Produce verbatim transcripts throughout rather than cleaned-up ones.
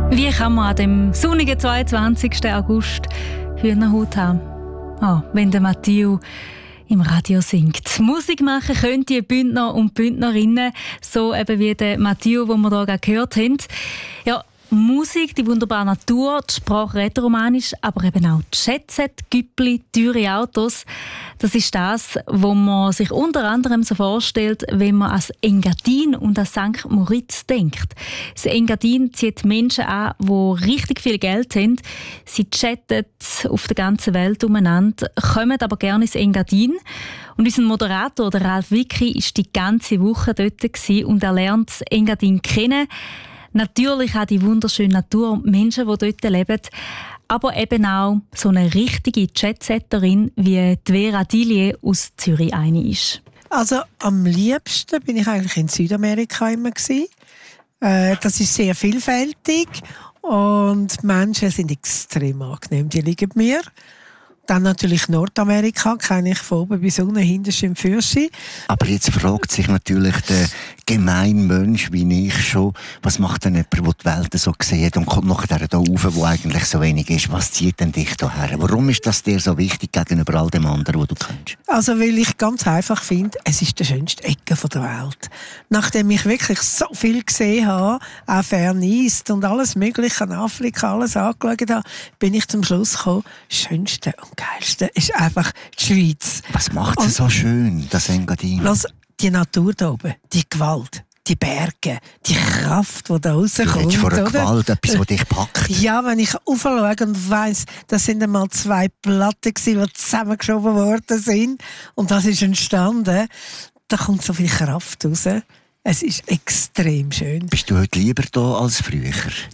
Wie kann man an dem sonnigen zweiundzwanzigsten August Hühnerhaut haben? Oh, wenn der Matthieu im Radio singt. Musik machen können die Bündner und Bündnerinnen, so eben wie der Matthieu, den wir hier gerade gehört haben. Ja, Musik, die wunderbare Natur, die Sprache rätoromanisch, aber eben auch Jet-Set, Güppli, teure Autos. Das ist das, was man sich unter anderem so vorstellt, wenn man an Engadin und an Sankt Moritz denkt. Das Engadin zieht Menschen an, die richtig viel Geld haben. Sie chatten auf der ganzen Welt umeinander, kommen aber gerne ins Engadin. Und unser Moderator, der Ralf Wicki, war die ganze Woche dort und er lernt das Engadin kennen. Natürlich auch die wunderschöne Natur und die Menschen, die dort leben. Aber eben auch so eine richtige Jetsetterin, wie die Vera Dillier aus Zürich eine ist. Also am liebsten bin ich eigentlich in Südamerika immer gewesen. Äh, das ist sehr vielfältig und die Menschen sind extrem angenehm. Die liegen mir. Dann natürlich Nordamerika, kenne ich von oben bis unten, hinterst im Fürschi. Aber jetzt fragt sich natürlich der gemeine Mensch wie ich schon, was macht denn jemand, der die Welt so sieht und kommt nachher da rauf, wo eigentlich so wenig ist? Was zieht denn dich da her? Warum ist das dir so wichtig gegenüber all dem anderen, was du kennst? Also weil ich ganz einfach finde, es ist die schönste Ecke der Welt. Nachdem ich wirklich so viel gesehen habe, auch Fern East und alles Mögliche in Afrika, alles angeschaut habe, bin ich zum Schluss gekommen, das Schönste und Geilste ist einfach die Schweiz. Was macht sie so schön, das Engadin? Lass die Natur da oben, die Gewalt, die Berge, die Kraft, die da rauskommt. Du redest von einer Gewalt, etwas, das dich packt. Ja, wenn ich aufschaue und weiss, das sind einmal zwei Platten gewesen, die zusammengeschoben worden sind und das ist entstanden, da kommt so viel Kraft raus. Es ist extrem schön. Bist du heute lieber da als früher?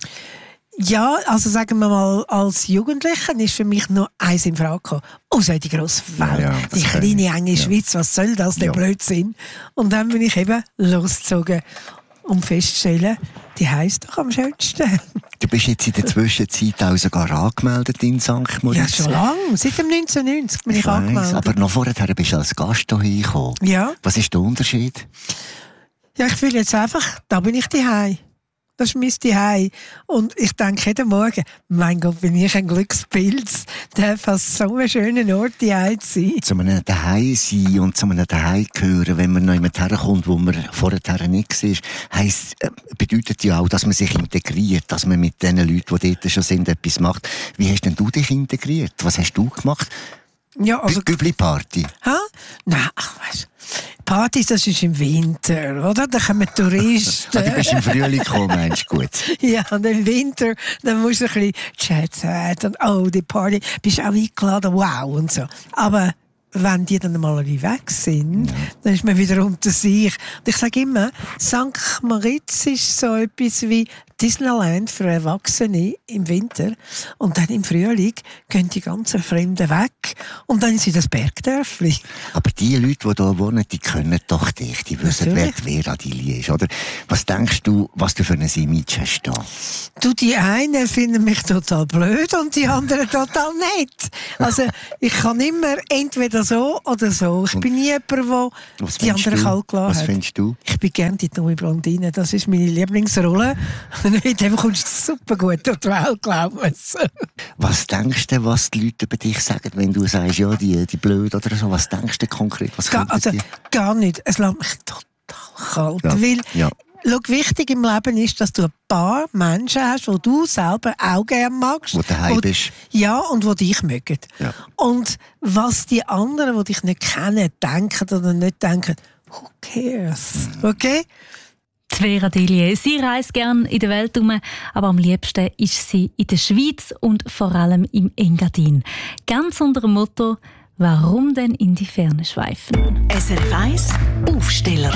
Ja, also sagen wir mal, als Jugendlicher ist für mich nur eins in Frage gekommen. Oh, so die grosse Welt, ja, ja, die kleine, enge ja. Schweiz, was soll das, der ja. Blödsinn? Und dann bin ich eben losgezogen, um festzustellen, die heisst doch am schönsten. Du bist jetzt in der Zwischenzeit auch sogar angemeldet in Sankt Moritz. Ja, schon lange. Seit dem neunzehnhundertneunzig bin ich, ich angemeldet. Aber noch vorher bist du als Gast hierher gekommen. Ja. Was ist der Unterschied? Ja, ich fühle jetzt einfach, da bin ich daheim. Das ist mein Zuhause. Und ich denke jeden Morgen, mein Gott, bin ich ein Glückspilz, darf an so einem schönen Ort daheim sein. Zu einem Daheim sein und zu einem Daheim gehören, wenn man noch jemand herkommt, wo man vorher nicht war, heisst, äh, bedeutet ja auch, dass man sich integriert, dass man mit den Leuten, die dort schon sind, etwas macht. Wie hast denn du dich integriert? Was hast du gemacht? Ja, also... Gübli-Party? Ha? Nein, ach, weißt Partys, das ist im Winter, oder? Da kommen Touristen. Ah, du bist im Frühling gekommen, meinst du, gut? Ja, und im Winter, dann musst du ein bisschen Chat und oh, die Party, bist auch eingeladen, wow, und so. Aber wenn die dann mal alle weg sind, ja. dann ist man wieder unter sich. Und ich sage immer, Sankt Moritz ist so etwas wie Disneyland für Erwachsene im Winter. Und dann im Frühling gehen die ganzen Fremden weg. Und dann sind das Bergdörfli. Aber die Leute, die hier wohnen, die können doch dich. Die wissen, wer die Vera Dillier ist, oder? Was denkst du, was du für ein Image hast da? Du, die einen finden mich total blöd und die anderen total nett. Also, ich kann immer entweder so oder so. Ich und bin nie jemand, der die anderen kalt gelassen hat. Was findest du? Ich bin gerne die neue Blondine. Das ist meine Lieblingsrolle. Mit dem kommst du super gut durch die Welt, glaub mir's. Was denkst du, was die Leute über dich sagen, wenn du sagst, ja, die, die blöd oder so? Was denkst du konkret? Was gar, also, die? gar nicht. Es lässt mich total kalt. Ja. Weil, ja. Schau, wichtig im Leben ist, dass du ein paar Menschen hast, die du selber auch gerne magst. Wo du daheim bist. Ja, und die dich mögen. Ja. Und was die anderen, die dich nicht kennen, denken oder nicht denken, who cares? Mhm. Okay? Die Vera Dillier. Sie reist gerne in der Welt herum, aber am liebsten ist sie in der Schweiz und vor allem im Engadin. Ganz unter dem Motto, warum denn in die Ferne schweifen? S R F eins Aufsteller.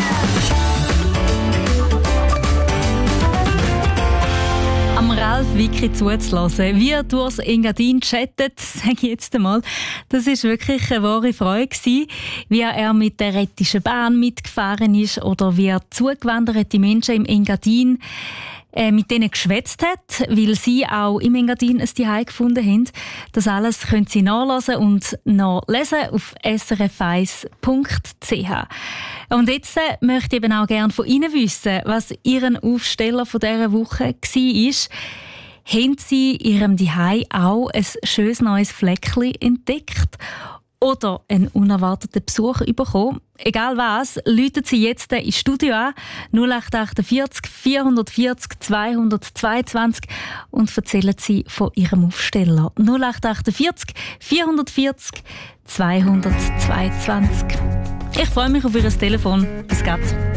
Am Ralf Wicki zuzulassen, wie er durchs Engadin chattet, sage ich jetzt einmal, das war wirklich eine wahre Freude gewesen, wie er mit der Rätischen Bahn mitgefahren ist oder wie er zugewanderte Menschen im Engadin äh, mit denen geschwätzt hat, weil sie auch im Engadin ein Zuhause gefunden haben. Das alles können Sie nachlesen und nachlesen auf s r f eins punkt c h. Und jetzt äh, möchte ich eben auch gerne von Ihnen wissen, was Ihr Aufsteller von dieser Woche war. Haben Sie in Ihrem Zuhause auch ein schönes neues Fleckchen entdeckt? Oder einen unerwarteten Besuch bekommen? Egal was, läuten Sie jetzt ins Studio an, null acht achtundvierzig vierhundertvierzig zweihundertzweiundzwanzig und erzählen Sie von Ihrem Aufsteller. null acht achtundvierzig vierhundertvierzig zweihundertzweiundzwanzig. Ich freue mich auf Ihr Telefon. Bis gleich.